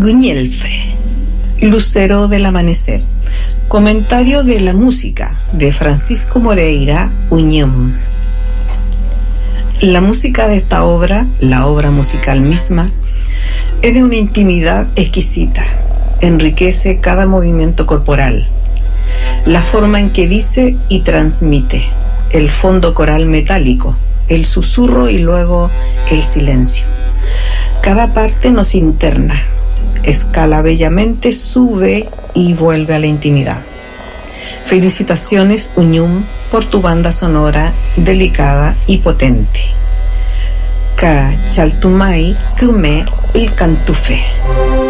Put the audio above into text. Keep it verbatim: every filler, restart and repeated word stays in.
Guñelfe, Lucero del Amanecer. Comentario de la música de Francisco Moreira Uñum. La música de esta obra, la obra musical misma, es de una intimidad exquisita. Enriquece cada movimiento corporal, la forma en que dice y transmite, el fondo coral metálico, el susurro y luego el silencio. Cada parte nos interna, escala bellamente, sube y vuelve a la intimidad. Felicitaciones, Uñum, por tu banda sonora delicada y potente. Ka Chaltumay Kume Il Cantufe.